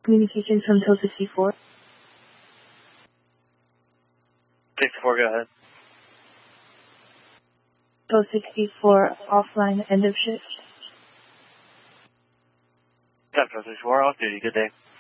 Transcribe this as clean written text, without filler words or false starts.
Communications from Tow 64. 64, go ahead. Tow 64, offline, end of shift. 10 Tow 64, off duty, good day.